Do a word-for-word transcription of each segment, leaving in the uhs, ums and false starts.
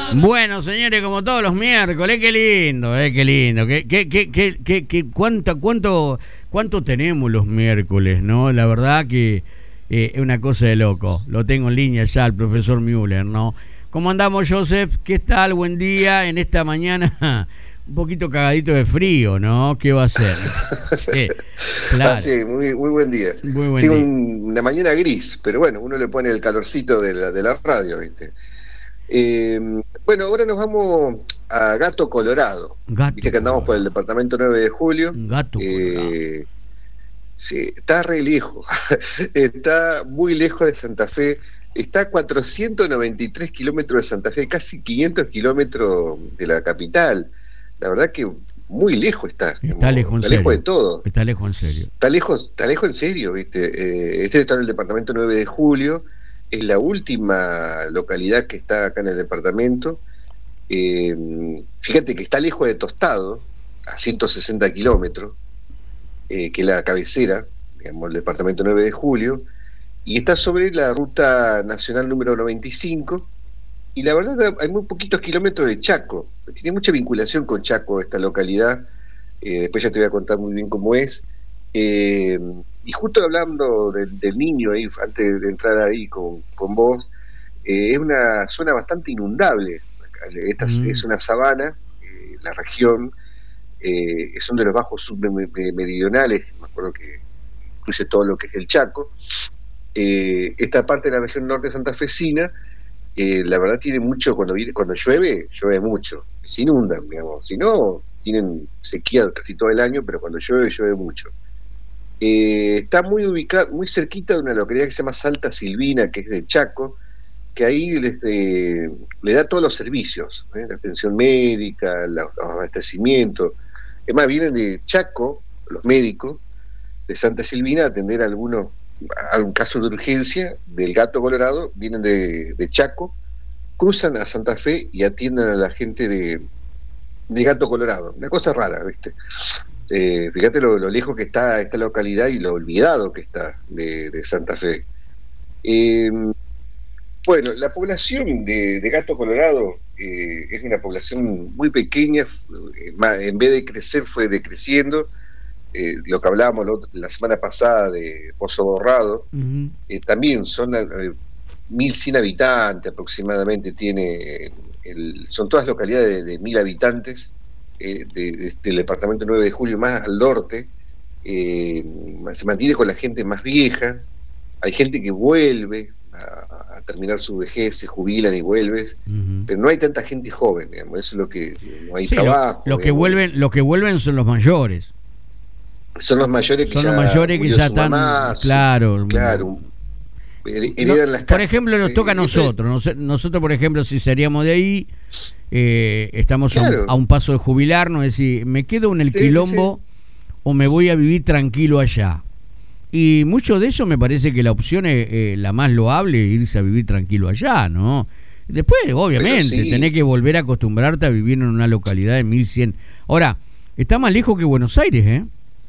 Bueno, señores, como todos los miércoles, qué lindo, eh, qué lindo, qué, qué, qué, qué, qué, qué cuánto, cuánto, cuánto tenemos los miércoles, ¿no? La verdad que eh, es una cosa de loco. Lo tengo en línea ya el profesor Müller, ¿no? ¿Cómo andamos, Joseph? ¿Qué tal? Buen día en esta mañana. Un poquito cagadito de frío, ¿no? ¿Qué va a ser? Sí, claro. Ah, sí, muy, muy buen día. Muy buen Sí, día. un, una mañana gris, pero bueno, uno le pone el calorcito de la, de la radio, ¿viste? Eh, bueno, ahora nos vamos a Gato Colorado. Gato Viste que andamos por el Colorado. departamento nueve de julio. Gato Colorado. Eh, sí, está re lejos. Está muy lejos de Santa Fe. Está a cuatrocientos noventa y tres kilómetros de Santa Fe, casi quinientos kilómetros de la capital. La verdad que muy lejos está. Está lejos en está serio. lejos de todo. Está lejos en serio. Está lejos, está lejos en serio, ¿viste? Eh, este está en el departamento nueve de julio, es la última localidad que está acá en el departamento. Eh, fíjate que está lejos de Tostado, a ciento sesenta kilómetros, eh, que es la cabecera, digamos, el departamento nueve de julio, y está sobre la ruta nacional número noventa y cinco, y la verdad hay muy poquitos kilómetros de Chaco. Tiene mucha vinculación con Chaco esta localidad. Eh, después ya te voy a contar muy bien cómo es. Eh, y justo hablando del, del niño ahí, antes de entrar ahí con, con vos, eh, es una zona bastante inundable. Esta mm. es una sabana, eh, la región, eh, son de los bajos submeridionales, me acuerdo que incluye todo lo que es el Chaco. Eh, esta parte de la región norte santafesina, eh, la verdad tiene mucho, cuando, viene, cuando llueve, llueve mucho, se inundan, digamos, si no, tienen sequía casi todo el año, pero cuando llueve, llueve mucho. Eh, está muy ubicado, muy cerquita de una localidad que se llama Salta Silvina, que es de Chaco, que ahí les, eh, le da todos los servicios, ¿eh? La atención médica, los, los abastecimientos. Es más, vienen de Chaco, los médicos, de Santa Silvina, a atender algunos, algún caso de urgencia del Gato Colorado, vienen de, de Chaco, cruzan a Santa Fe y atienden a la gente de, de Gato Colorado. Una cosa rara, ¿viste? Eh, fíjate lo, lo lejos que está esta localidad y lo olvidado que está de, de Santa Fe. Eh, bueno, la población de, de Gato Colorado eh, es una población muy pequeña, en vez de crecer fue decreciendo. Eh, lo que hablábamos la semana pasada de Pozo Borrado, uh-huh. eh, también son eh, mil cien habitantes aproximadamente, tiene el, son todas localidades de, de mil habitantes, eh, de, de, del departamento nueve de julio más al norte. Eh, se mantiene con la gente más vieja, hay gente que vuelve a, a terminar su vejez, se jubilan y vuelves, uh-huh. pero no hay tanta gente joven, digamos, eso es lo que no hay sí, trabajo. Lo, lo que vuelven, lo que vuelven son los mayores. Son los mayores que son ya los mayores que ya están, mamá, claro, su, claro, heredan no, las casas. Por ejemplo, nos toca a nosotros. Nosotros, por ejemplo, si seríamos de ahí, eh, estamos claro. a, un, a un paso de jubilarnos, es decir, me quedo en el sí, quilombo sí, sí. o me voy a vivir tranquilo allá. Y mucho de eso me parece que la opción es eh, la más loable, irse a vivir tranquilo allá, ¿no? Después, obviamente, sí. tenés que volver a acostumbrarte a vivir en una localidad de mil cien. Ahora, está más lejos que Buenos Aires, ¿eh?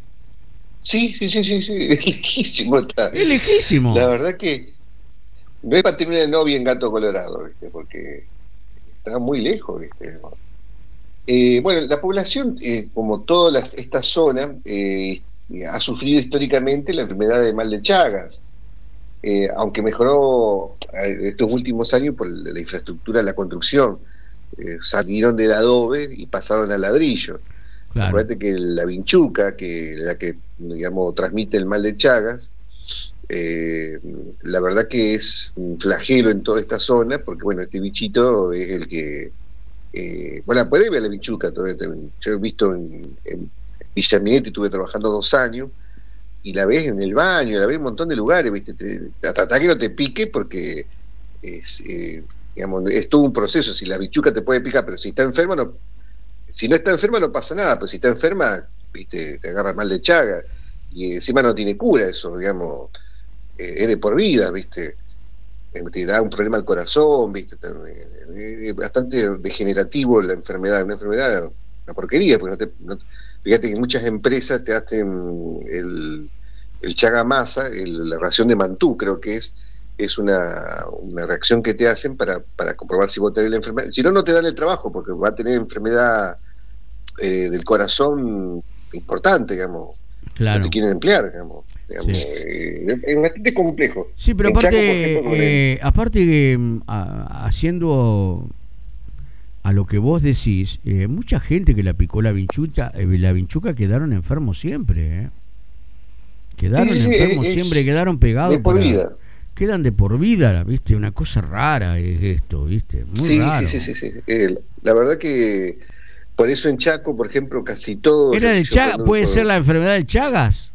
Sí, sí, sí, sí, sí, es lejísimo está. Es lejísimo. La verdad que no es para terminar el novio en Gato Colorado, ¿viste? Porque está muy lejos, ¿viste? Eh, bueno, la población, eh, como toda la, esta zona, eh, ha sufrido históricamente la enfermedad de mal de Chagas, eh, aunque mejoró eh, estos últimos años por la infraestructura de la construcción. Eh, salieron del adobe y pasaron al ladrillo. Claro. Acuérdate que la vinchuca, que la que digamos transmite el mal de Chagas, eh, la verdad que es un flagelo en toda esta zona, porque bueno, este bichito es el que eh, bueno, puede ver la vinchuca. Yo he visto en, en Villa Minetti, estuve trabajando dos años y la ves en el baño, la ves en un montón de lugares, ¿viste? Hasta que no te pique, porque es, eh, digamos, es todo un proceso. Si la vinchuca te puede picar, pero si está enferma no. Si no está enferma no pasa nada, pero si está enferma, viste, te agarra mal de Chaga, y encima no tiene cura eso, digamos, eh, es de por vida, viste, te da un problema al corazón, viste, es bastante degenerativo la enfermedad, una enfermedad, una porquería, porque no te, no, fíjate que muchas empresas te hacen el, el Chaga masa, el, la ración de mantú creo que es, es una, una reacción que te hacen para, para comprobar si vos tenés la enfermedad. Si no, no te dan el trabajo, porque va a tener enfermedad eh, del corazón importante, digamos. Claro. No te quieren emplear, digamos. digamos sí. eh, es bastante complejo. Sí, pero en aparte, Chaco, por ejemplo, eh, el... aparte eh, a, haciendo a lo que vos decís, eh, mucha gente que la picó la vinchuca, eh, la vinchuca quedaron enfermos siempre, ¿eh? Quedaron sí, enfermos es, siempre, quedaron pegados. De por para, vida. Quedan de por vida, ¿viste? Una cosa rara es esto, ¿viste? Muy sí, raro. Sí, sí, sí, sí. Eh, la verdad que por eso en Chaco, por ejemplo, casi todo... ¿Era el Chagas? ¿Puede por... ser la enfermedad del Chagas?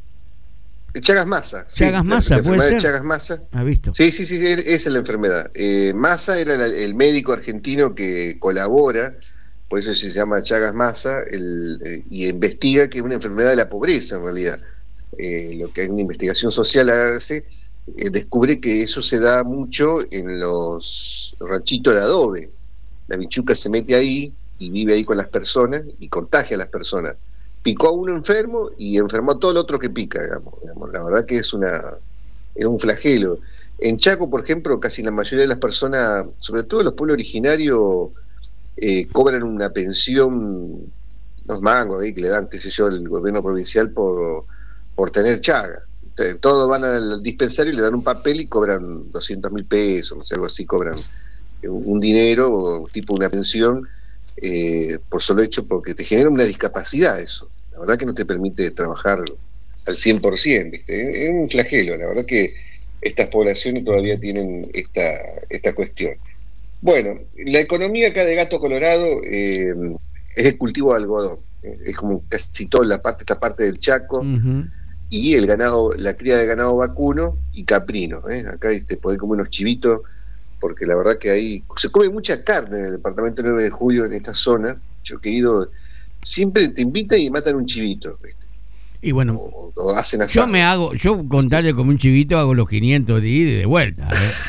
Chagas Massa. Chagas sí, Massa, la, la puede enfermedad ser. De Chagas Massa. ¿Ha visto? Sí, sí, sí, esa es la enfermedad. Eh, Massa era la, el médico argentino que colabora, por eso se llama Chagas Massa, el, eh, y investiga que es una enfermedad de la pobreza en realidad. Eh, lo que es una investigación social hace, eh, descubre que eso se da mucho en los ranchitos de adobe. La vinchuca se mete ahí y vive ahí con las personas y contagia a las personas. Picó a uno enfermo y enfermó a todo el otro que pica, digamos. digamos. La verdad que es una es un flagelo. En Chaco, por ejemplo, casi la mayoría de las personas, sobre todo los pueblos originarios, eh, cobran una pensión, unos mangos ahí que le dan, qué sé yo, el gobierno provincial por, por tener chaga. Entonces, todos van al dispensario y le dan un papel y cobran doscientos mil pesos, no sé, algo así, cobran un dinero, tipo una pensión, eh, por solo hecho porque te genera una discapacidad eso. La verdad que no te permite trabajar al cien por ciento, ¿viste? Es un flagelo, la verdad que estas poblaciones todavía tienen esta, esta cuestión. Bueno, la economía acá de Gato Colorado eh, es el cultivo de algodón, eh, es como casi toda la parte, esta parte del Chaco, uh-huh. Y el ganado, la cría de ganado vacuno y caprino, ¿eh? Acá te podés comer unos chivitos, porque la verdad que ahí se come mucha carne en el departamento nueve de julio, en esta zona. Yo que he ido, siempre te invitan y matan un chivito, ¿viste? Y bueno, o, o hacen asado. Yo me hago, yo con tal de comer un chivito hago los quinientos de ida y de vuelta,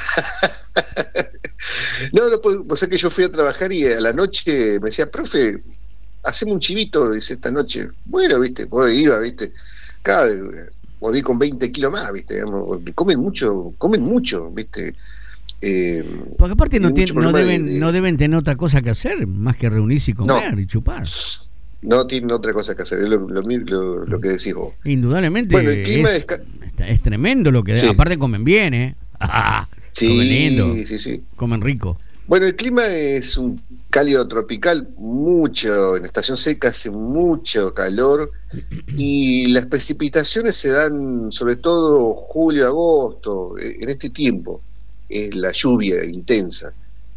¿eh? No, no, pues, o sea que yo fui a trabajar y a la noche me decía, profe, hacemos un chivito, dice, esta noche. Bueno, viste, pues iba, viste, cada volví con veinte kilos más, viste, digamos, comen mucho, comen mucho, viste. Eh, Porque aparte no, tiene, no, deben, de, de... no deben tener otra cosa que hacer más que reunirse y comer no, y chupar. No tienen otra cosa que hacer, es lo, lo, lo, lo que decís vos. Indudablemente bueno, el clima es, es, es tremendo lo que sí. Aparte comen bien, ¿eh? Sí, comen lindo, sí, sí. Comen rico. Bueno, el clima es un cálido tropical, mucho, en estación seca hace mucho calor y las precipitaciones se dan sobre todo julio, agosto, en este tiempo. Es la lluvia intensa,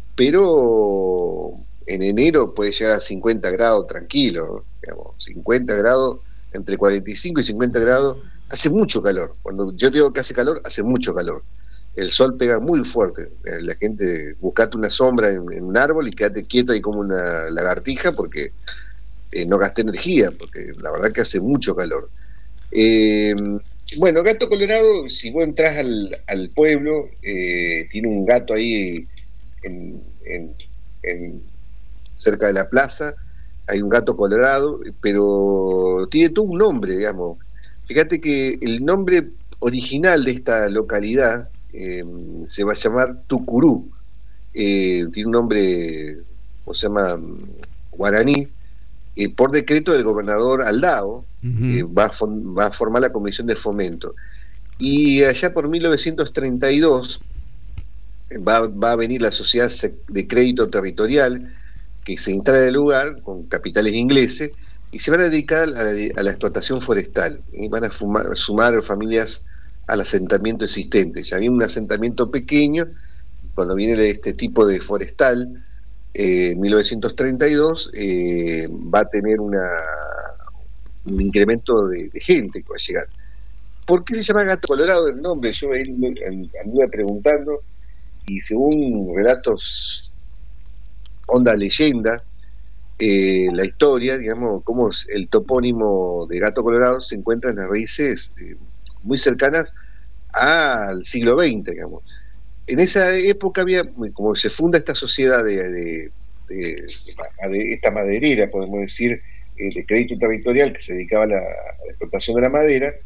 pero en enero puede llegar a cincuenta grados tranquilo, digamos, cincuenta grados, entre cuarenta y cinco y cincuenta grados, hace mucho calor. Cuando yo digo que hace calor, hace mucho calor. El sol pega muy fuerte, la gente, buscate una sombra en, en un árbol y quédate quieto ahí como una lagartija porque eh, no gasté energía, porque la verdad que hace mucho calor. Eh, Bueno, Gato Colorado, si vos entras al, al pueblo, eh, tiene un gato ahí en, en, en, cerca de la plaza, hay un gato colorado, pero tiene todo un nombre, digamos. Fíjate que el nombre original de esta localidad eh, se va a llamar Tucurú, eh, tiene un nombre, ¿cómo se llama?, guaraní, eh, por decreto del gobernador Aldao. Uh-huh. eh, va, a va a formar la comisión de fomento y allá por mil novecientos treinta y dos va, va a venir la sociedad de crédito territorial que se instala en el lugar con capitales ingleses y se van a dedicar a la, a la explotación forestal y van a fumar, sumar familias al asentamiento existente. Ya había un asentamiento pequeño, cuando viene este tipo de forestal eh, en mil novecientos treinta y dos eh, va a tener una un incremento de, de gente que va a llegar. ¿Por qué se llama Gato Colorado el nombre? Yo anduve preguntando y según relatos, onda leyenda, eh, la historia, digamos, cómo el topónimo de Gato Colorado se encuentra en las raíces eh, muy cercanas al siglo veinte, digamos. En esa época había, como se funda esta sociedad de, de, de, de, de esta maderera, podemos decir, de crédito territorial que se dedicaba a la, a la explotación de la madera,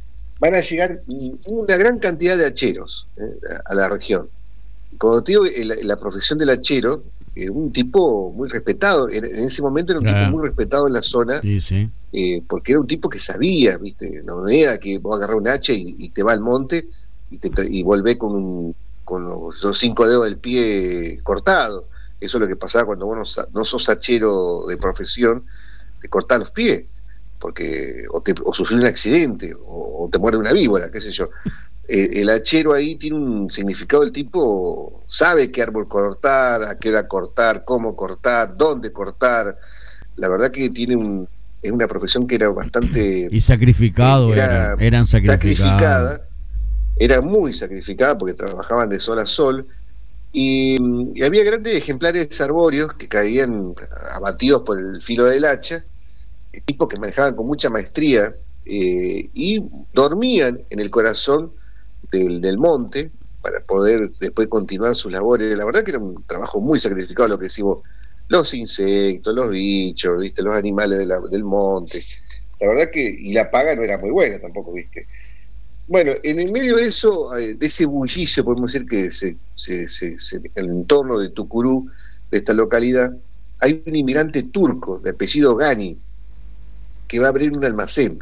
van a llegar una gran cantidad de hacheros eh, a la región. Cuando te digo la, la profesión del hachero, eh, un tipo muy respetado, en, en ese momento era un claro. tipo muy respetado en la zona, sí, sí. Eh, porque era un tipo que sabía, ¿viste? No era que vos agarrás un hacha y, y te va al monte y, te, y volvés con, un, con los, los cinco dedos del pie cortados. Eso es lo que pasaba cuando vos no, no sos hachero de profesión, te cortás los pies, porque o, te, o sufrís un accidente, o, o te muerde una víbora, qué sé yo. Eh, el hachero ahí tiene un significado, el tipo sabe qué árbol cortar, a qué hora cortar, cómo cortar, dónde cortar. La verdad que tiene un es una profesión que era bastante... Y sacrificado, era, eran, eran sacrificados. sacrificada, era muy sacrificada porque trabajaban de sol a sol, y, y había grandes ejemplares arbóreos que caían abatidos por el filo del hacha, tipos que manejaban con mucha maestría, eh, y dormían en el corazón del, del monte para poder después continuar sus labores. La verdad que era un trabajo muy sacrificado, lo que decimos, los insectos, los bichos, ¿viste? Los animales de la, del monte. La verdad que, y la paga no era muy buena tampoco, ¿viste? Bueno, en el medio de eso, de ese bullicio, podemos decir que se, se, se, se, en el entorno de Tucurú, de esta localidad, hay un inmigrante turco de apellido Gani, que va a abrir un almacén.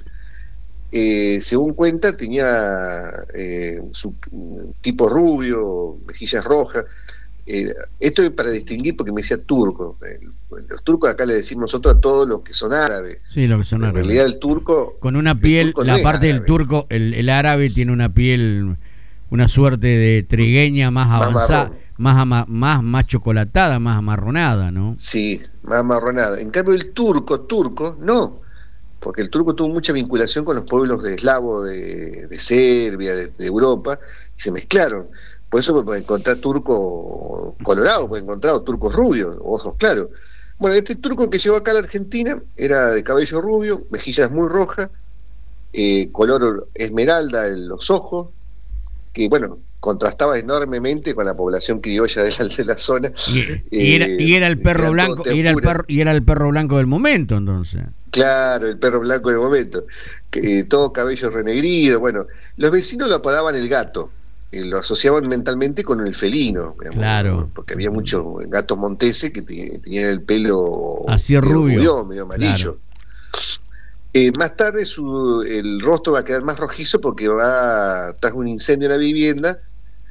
Eh, según cuenta, tenía eh, su tipo rubio, mejillas rojas. Eh, esto es para distinguir, porque me decía turco. Eh, los turcos acá le decimos nosotros a todos los que son árabes. Sí, los que son en árabes. En realidad el turco... Con una piel, la no parte del turco, el, el árabe tiene una piel, una suerte de trigueña más avanzada, más, más, más, más chocolatada, más amarronada, ¿no? Sí, más amarronada. En cambio el turco, turco, no. Porque el turco tuvo mucha vinculación con los pueblos de eslavos de, de Serbia, de, de Europa, y se mezclaron. Por eso puede encontrar turco colorado, puede encontrar turcos rubios, ojos claros. Bueno, este turco que llegó acá a la Argentina era de cabello rubio, mejillas muy rojas, eh, color esmeralda en los ojos, que bueno, contrastaba enormemente con la población criolla de la, de la zona. Y, eh, y, era, y era el perro blanco, y era el perro, y era el perro blanco del momento, entonces. Claro, el perro blanco del momento, que, eh, todo cabello renegrido. Bueno, los vecinos lo apodaban el gato. Lo asociaban mentalmente con el felino, digamos, claro, porque había muchos gatos monteses que te, tenían el pelo así medio rubio, rubio, medio amarillo. Claro. Eh, más tarde su, el rostro va a quedar más rojizo porque va tras un incendio en la vivienda,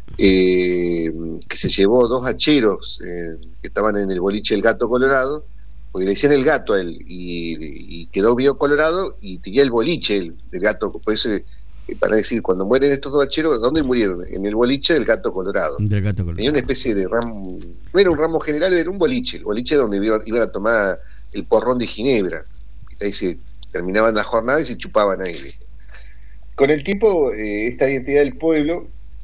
eh, que se llevó dos hacheros eh, que estaban en el boliche El Gato Colorado, porque le decían el gato a él, y, y quedó medio colorado y tenía el boliche el, el gato, por eso para decir, cuando mueren estos dos hacheros, ¿dónde murieron? En el boliche del Gato Colorado. Del Gato Colorado. Tenía una especie de ramo, no era un ramo general, era un boliche, el boliche donde iban, iban a tomar el porrón de Ginebra. Ahí se terminaban la jornada y se chupaban ahí. Con el tiempo, eh, esta identidad del pueblo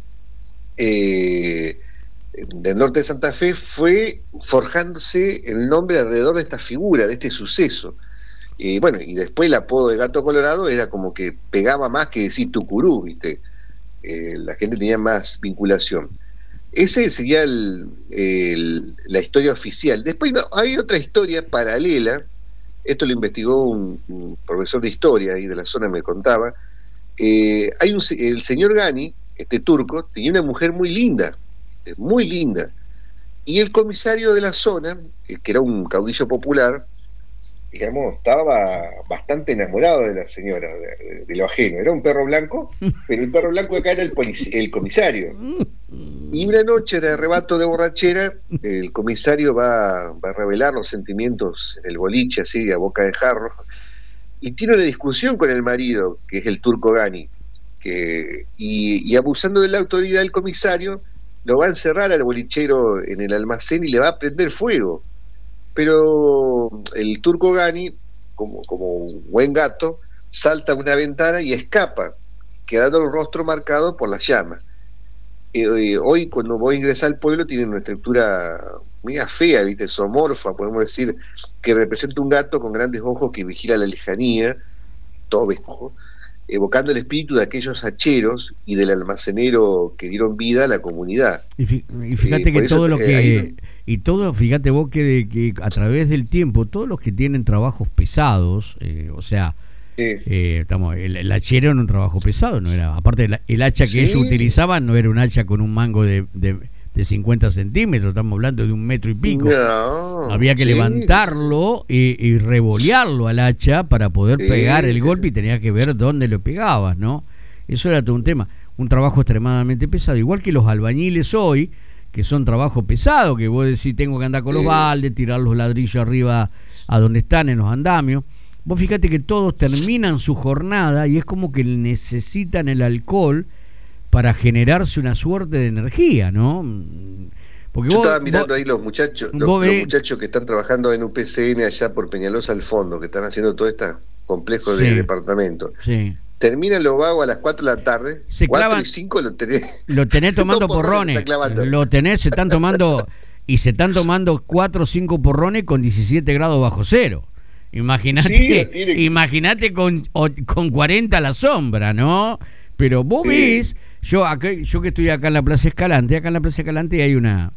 eh, del norte de Santa Fe fue forjándose el nombre alrededor de esta figura, de este suceso. Y bueno, y después el apodo de Gato Colorado era como que pegaba más que decir Tucurú, ¿viste? Eh, la gente tenía más vinculación. Ese sería el, el, la historia oficial. Después no, hay otra historia paralela, esto lo investigó un, un profesor de historia ahí de la zona, me contaba. Eh, hay un, el señor Gani, este turco, tenía una mujer muy linda, muy linda, y el comisario de la zona, eh, que era un caudillo popular, digamos, estaba bastante enamorado de la señora, de, de, de lo ajeno. Era un perro blanco, pero el perro blanco acá era el, el comisario. Y una noche de arrebato de borrachera, el comisario va, va a revelar los sentimientos en el boliche, así, a boca de jarro, y tiene una discusión con el marido, que es el turco Gani, que, y, y abusando de la autoridad del comisario, lo va a encerrar al bolichero en el almacén y le va a prender fuego. Pero el turco Gani, como, como un buen gato, salta a una ventana y escapa, quedando el rostro marcado por las llamas. Eh, hoy, cuando voy a ingresar al pueblo, tiene una estructura muy fea, ¿viste? Zoomorfa, podemos decir, que representa un gato con grandes ojos que vigila la lejanía, todo vescojo, evocando el espíritu de aquellos hacheros y del almacenero que dieron vida a la comunidad. Y, fi y fíjate eh, que todo eso, lo que... Ahí, y todo, fíjate vos que, de, que a través del tiempo, todos los que tienen trabajos pesados, eh, o sea, Eh, estamos, el, el hachero era un trabajo pesado, no era. Aparte, el, el hacha que sí. ellos utilizaban no era un hacha con un mango de, de, de cincuenta centímetros, estamos hablando de un metro y pico. No, Había que sí. levantarlo y, y revolearlo al hacha para poder sí, pegar el sí. golpe y tenías que ver dónde lo pegabas, ¿no? Eso era todo un tema. Un trabajo extremadamente pesado. Igual que los albañiles hoy, que son trabajo pesado, que vos decís, tengo que andar con sí. los baldes, tirar los ladrillos arriba a donde están en los andamios. Vos fíjate que todos terminan su jornada y es como que necesitan el alcohol para generarse una suerte de energía, ¿no? Porque Yo vos, estaba mirando vos, ahí los muchachos, los, los muchachos que están trabajando en U P C N allá por Peñalosa al fondo, que están haciendo todo este complejo sí, de departamentos. Sí. Terminan los vagos a las cuatro de la tarde, se cuatro clavan, y cinco lo tenés. Lo tenés tomando porrones, lo tenés, se están tomando, y se están tomando cuatro o cinco porrones con diecisiete grados bajo cero. Imagínate, sí, imagínate con, con cuarenta a la sombra, ¿no? Pero vos sí. ves, yo acá, yo que estoy acá en la Plaza Escalante, acá en la Plaza Escalante hay una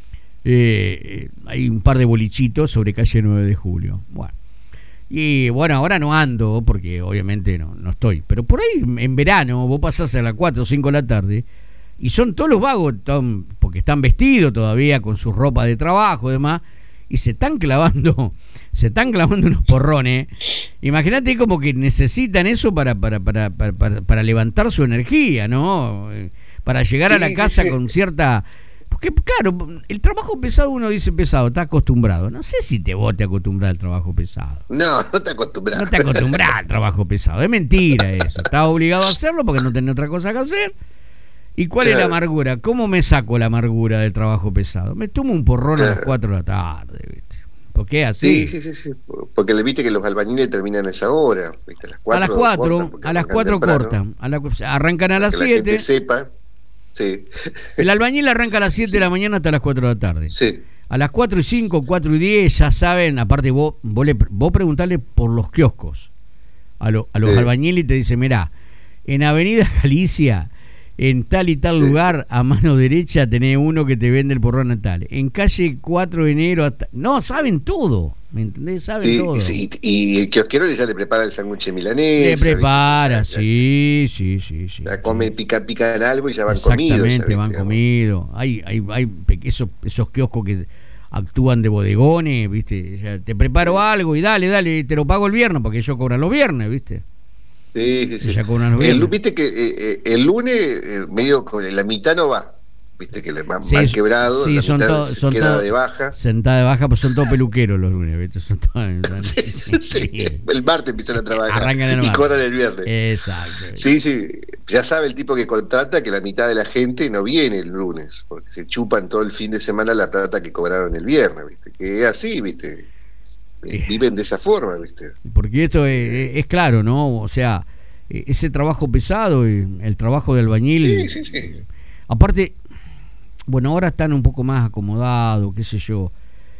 eh, hay un par de bolichitos sobre calle nueve de julio. Bueno. Y bueno, ahora no ando, porque obviamente no, no estoy, pero por ahí en verano vos pasás a las cuatro o cinco de la tarde y son todos los vagos, porque están vestidos todavía con sus ropas de trabajo y demás, y se están clavando se están clavando unos porrones. Imagínate como que necesitan eso para para, para, para, para, para levantar su energía, ¿no? Para llegar sí, a la casa sí. con cierta... Porque claro, el trabajo pesado, uno dice pesado, está acostumbrado. No sé si te vos te acostumbras al trabajo pesado. No, no te acostumbras. No te acostumbras al trabajo pesado. Es mentira eso. Estás obligado a hacerlo porque no tenés otra cosa que hacer. ¿Y cuál claro. es la amargura? ¿Cómo me saco la amargura del trabajo pesado? Me tomo un porrón claro. a las cuatro de la tarde, ¿viste? ¿Por qué así? Sí, sí, sí, sí. Porque le viste que los albañiles terminan a esa hora, ¿viste? A las cuatro. A las cuatro, a las cuatro cortan. A la, arrancan a las siete. Que la gente sepa. Sí. El albañil arranca a las siete sí. de la mañana hasta las cuatro de la tarde. Sí. A las cuatro y cinco, cuatro y diez, ya saben, aparte vos, vos, le, vos preguntale por los kioscos a, lo, a los sí. albañiles y te dice, mirá, en Avenida Galicia, en tal y tal sí. lugar, a mano derecha tenés uno que te vende el porrón a tal. En calle cuatro de enero, hasta... no, saben todo. ¿Me entendés? Saben sí, todo. Sí, y el kiosquero ya le prepara el sándwich milanés. Le prepara, ¿viste? sí, sí, sí, sí. Ya come, pica, pica en algo y ya van comidos. Exactamente, van comidos. Hay, hay, hay esos, esos kioscos que actúan de bodegones, ¿viste? Ya te preparo sí. algo y dale, dale, te lo pago el viernes, porque ellos cobran los viernes, ¿viste? Sí, sí, sí. Ya cobran los viernes. El, viste que eh, el lunes eh, medio con la mitad no va. Viste que le van, sí, van quebrado, sí, la son mitad todo, se son queda todo, de baja. Sentada de baja, pues son todos peluqueros los lunes, ¿viste? Son todos, sí, sí, sí. El martes empiezan a trabajar Arrancan el y cobran el viernes. Exacto. Sí, sí, ya sabe el tipo que contrata que la mitad de la gente no viene el lunes, porque se chupan todo el fin de semana la plata que cobraron el viernes, ¿viste? Que es así, ¿viste? Viven de esa forma, ¿viste? Porque esto es, es claro, ¿no? O sea, ese trabajo pesado, el trabajo de albañil. Sí, sí, sí. Aparte, bueno, ahora están un poco más acomodados, qué sé yo.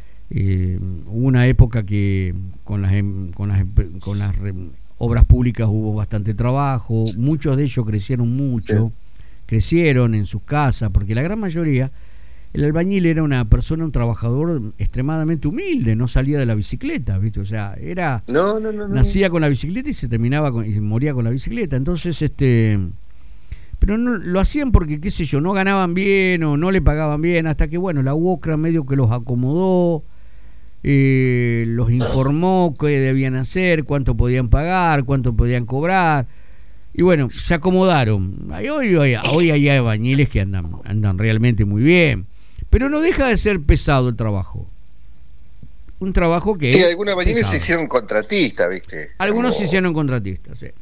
Eh, hubo una época que con las con las con las obras públicas hubo bastante trabajo, muchos de ellos crecieron mucho, sí. crecieron en sus casas, porque la gran mayoría, el albañil era una persona, un trabajador extremadamente humilde, no salía de la bicicleta, ¿viste? O sea, era no, no, no, no. nacía con la bicicleta y se terminaba con, y moría con la bicicleta. Entonces, este pero no lo hacían porque, qué sé yo, no ganaban bien o no le pagaban bien, hasta que, bueno, la U O C R A medio que los acomodó, eh, los informó qué debían hacer, cuánto podían pagar, cuánto podían cobrar, y bueno, se acomodaron. Hoy, hoy, hoy hay albañiles que andan, andan realmente muy bien, pero no deja de ser pesado el trabajo. Un trabajo que sí, es algunos albañiles pesado. Se hicieron contratistas, ¿viste? Algunos Como... se hicieron contratistas, sí.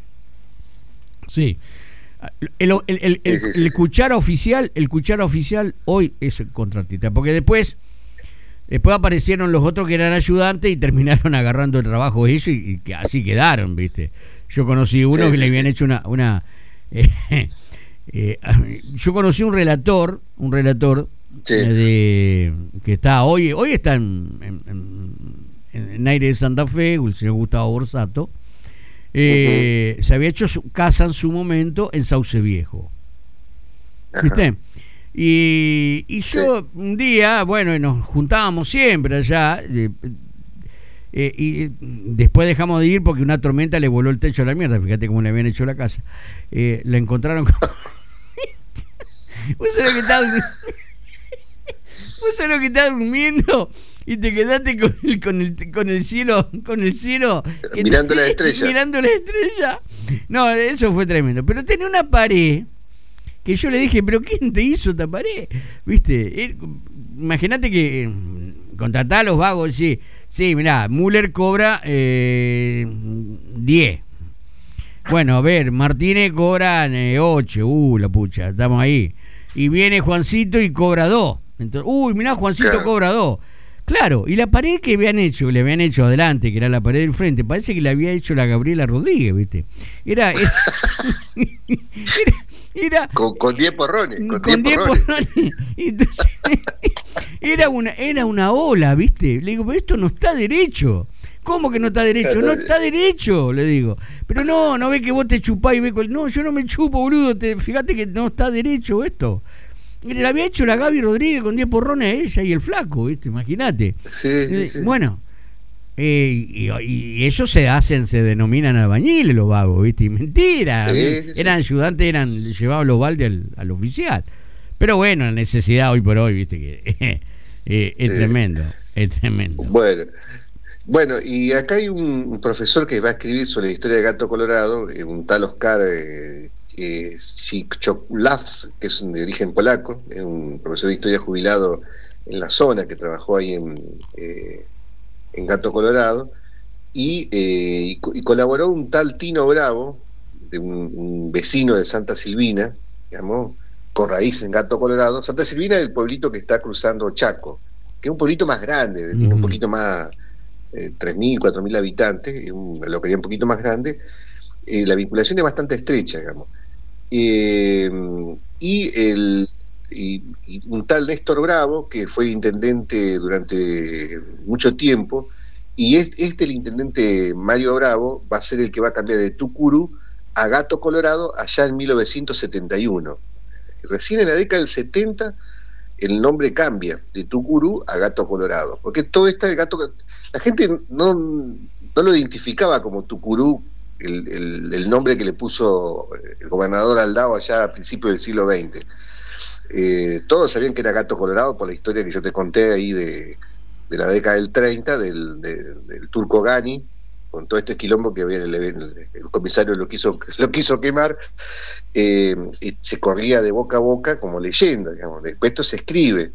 Sí. El, el, el, el, el cuchara oficial, el cuchara oficial hoy es el contratista, porque después después aparecieron los otros que eran ayudantes y terminaron agarrando el trabajo ellos y, y que así quedaron, ¿viste? Yo conocí uno sí, que sí, le habían sí. hecho una una eh, eh, yo conocí un relator, un relator sí. eh, de que está hoy hoy está en, en, en, en Aire de Santa Fe, el señor Gustavo Borsato. Eh, uh-huh. Se había hecho su casa en su momento en Sauce Viejo, ¿viste? Uh-huh. Y, y yo sí. un día, bueno, y nos juntábamos siempre allá, eh, Eh, y después dejamos de ir porque una tormenta le voló el techo a la mierda. Fíjate cómo le habían hecho la casa. Eh, la encontraron con... ¿Vos sabés lo que estás ¿Vos sabés lo que estás durmiendo? Y te quedaste con el, con el, con el cielo, con el cielo mirando la estrella. Mirando la estrella. No, eso fue tremendo. Pero tenía una pared que yo le dije, ¿pero quién te hizo esta pared? ¿Viste? Imagínate que eh, contratá a los vagos, sí, sí, mirá, Müller cobra eh, diez. Bueno, a ver, Martínez cobra eh, ocho. Uh, la pucha, estamos ahí. Y viene Juancito y cobra dos. Entonces, uy, mirá, Juancito claro. cobra dos. Claro, y la pared que habían hecho, le habían hecho adelante, que era la pared del frente, parece que la había hecho la Gabriela Rodríguez, ¿viste? Era... era, era Era, con, con diez porrones con, con diez porrones, porrones. Entonces, era una era una ola, ¿viste? Le digo, pero esto no está derecho. ¿Cómo que no está derecho? No está derecho, le digo. Pero no, no ve que vos te chupás y ve con... No, yo no me chupo, boludo. Te, fíjate que no está derecho esto. Le había hecho la Gaby Rodríguez con diez porrones a ella y el flaco, ¿viste? Imagínate. Sí, sí, sí. Bueno, eh, y, y ellos se hacen, se denominan albañiles los vagos, ¿viste? Y mentira. Sí, sí. Eran ayudantes, eran llevaban los baldes al, al oficial. Pero bueno, la necesidad hoy por hoy, ¿viste? Que eh, eh, es sí. tremendo, es tremendo. Bueno. Bueno, y acá hay un profesor que va a escribir sobre la historia de Gato Colorado, un tal Oscar eh, eh, Sikczowski, que es de origen polaco, es un profesor de historia jubilado en la zona, que trabajó ahí en, eh, en Gato Colorado, y, eh, y, y colaboró un tal Tino Bravo, de un, un vecino de Santa Silvina, digamos, con raíz en Gato Colorado. Santa Silvina es el pueblito que está cruzando Chaco, que es un pueblito más grande, uh-huh. tiene un poquito más... Eh, tres mil, cuatro mil habitantes, un, lo quería un poquito más grande, eh, la vinculación es bastante estrecha, digamos. Eh, y, el, y, y un tal Néstor Bravo, que fue intendente durante mucho tiempo, y este, este, el intendente Mario Bravo, va a ser el que va a cambiar de Tucurú a Gato Colorado allá en mil novecientos setenta y uno. Recién en la década del setenta el nombre cambia de Tucurú a Gato Colorado, porque todo este el gato, la gente no, no lo identificaba como Tucurú, el, el, el nombre que le puso el gobernador Aldao allá a principios del siglo veinte. Eh, todos sabían que era Gato Colorado por la historia que yo te conté ahí de, de la década del treinta, del, de, del Turco Gani, con todo este quilombo que el, el, el comisario lo quiso, lo quiso quemar, eh, y se corría de boca a boca como leyenda, digamos. Después esto se escribe.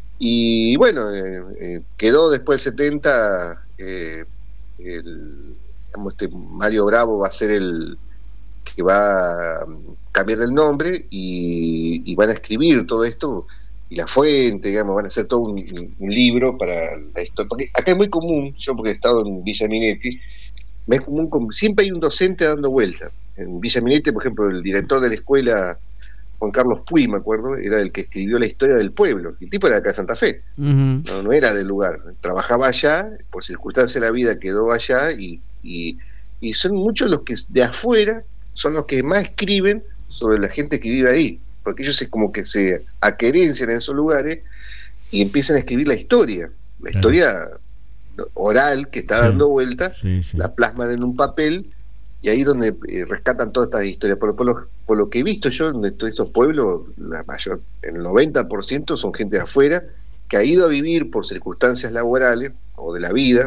Y bueno, eh, eh, quedó después del setenta, eh, el, digamos, este Mario Bravo va a ser el que va a cambiar el nombre y, y van a escribir todo esto, y la fuente, digamos, van a hacer todo un, un libro para la historia. Porque acá es muy común, yo porque he estado en Villa Minetti, me es común, siempre hay un docente dando vuelta. En Villa Minetti, por ejemplo, el director de la escuela, Juan Carlos Puy, me acuerdo, era el que escribió la historia del pueblo. El tipo era de acá de Santa Fe, uh-huh. no, no era del lugar. Trabajaba allá, por circunstancias de la vida quedó allá, y, y, y son muchos los que de afuera son los que más escriben sobre la gente que vive ahí, porque ellos es como que se aquerencian en esos lugares y empiezan a escribir la historia, la claro. historia oral que está sí, dando vuelta, sí, sí. la plasman en un papel, y ahí es donde eh, rescatan todas estas historias. Por, por, lo, por lo que he visto yo en todos estos pueblos, la mayor, el noventa por ciento son gente de afuera que ha ido a vivir por circunstancias laborales o de la vida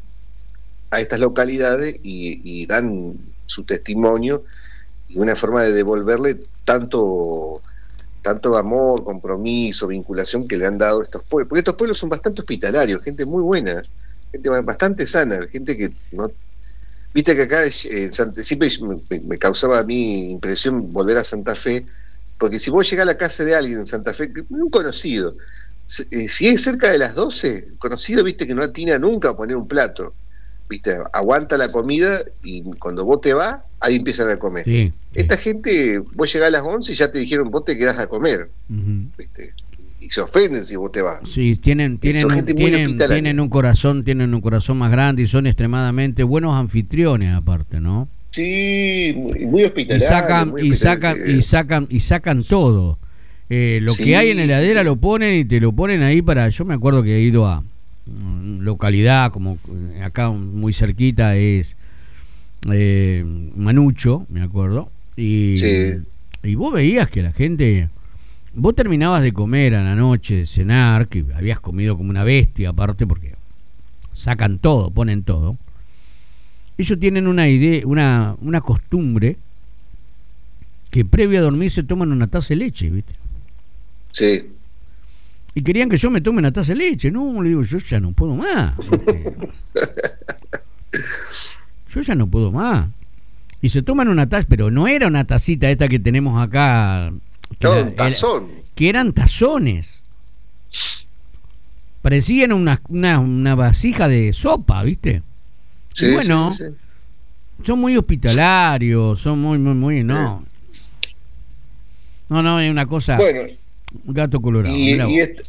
a estas localidades y, y dan su testimonio, y una forma de devolverle tanto tanto amor, compromiso, vinculación que le han dado estos pueblos, porque estos pueblos son bastante hospitalarios, gente muy buena, gente bastante sana, gente que no... Viste que acá en Santa, siempre me, me causaba a mí impresión volver a Santa Fe, porque si vos llegás a la casa de alguien en Santa Fe, un conocido, si es cerca de las doce, conocido, viste que no atina nunca a poner un plato, viste, aguanta la comida y cuando vos te vas, ahí empiezan a comer. Sí, sí. Esta gente, vos llegás a las once y ya te dijeron, vos te quedás a comer, uh-huh. viste, y se ofenden si vos te vas. Sí, tienen tienen un, tienen, tienen un corazón, tienen un corazón más grande y son extremadamente buenos anfitriones aparte, ¿no? Sí, muy, muy hospitalarios. Y sacan y sacan y sacan y sacan todo. Eh, lo sí, que hay en la heladera sí, sí. lo ponen y te lo ponen ahí para. Yo me acuerdo que he ido a localidad, como acá muy cerquita es eh, Manucho, me acuerdo, y, sí. y vos veías que la gente, vos terminabas de comer a la noche, de cenar, que habías comido como una bestia aparte porque sacan todo, ponen todo. Ellos tienen una idea, una, una costumbre que previo a dormir se toman una taza de leche, ¿viste? Sí. Y querían que yo me tome una taza de leche. No, le digo, yo ya no puedo más. Yo ya no puedo más. Y se toman una taza, pero no era una tacita esta que tenemos acá. Que no, era, un tazón. Era, que eran tazones. Parecían una, una, una vasija de sopa, ¿viste? Sí, y bueno, sí, sí. son muy hospitalarios, son muy, muy, muy, no. No, no, es una cosa. Bueno. Un gato colorado. Y, y,